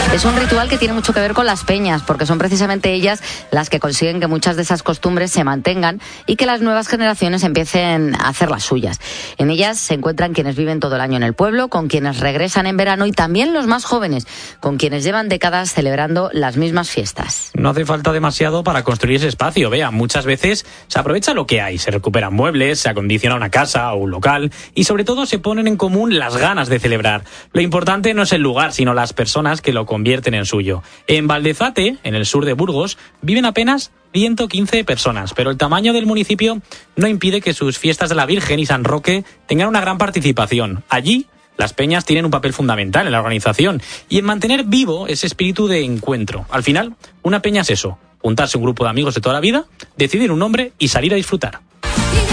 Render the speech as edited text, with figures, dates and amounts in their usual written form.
Es un ritual que tiene mucho que ver con las peñas, porque son precisamente ellas las que consiguen que muchas de esas costumbres se mantengan y que las nuevas generaciones empiecen a hacer las suyas. En ellas se encuentran quienes viven todo el año en el pueblo, con quienes regresan en verano y también los más jóvenes, con quienes llevan décadas celebrando las mismas fiestas. No hace falta demasiado para construir ese espacio. Vea, muchas veces se aprovecha lo que hay, se recuperan muebles, se acondiciona una casa o un local y sobre todo se ponen en común las ganas de celebrar. Lo importante no es el lugar, sino las personas que lo convierten en suyo. En Valdezate, en el sur de Burgos, viven apenas 115 personas, pero el tamaño del municipio no impide que sus fiestas de la Virgen y San Roque tengan una gran participación. Allí, las peñas tienen un papel fundamental en la organización y en mantener vivo ese espíritu de encuentro. Al final, una peña es eso, juntarse un grupo de amigos de toda la vida, decidir un nombre y salir a disfrutar.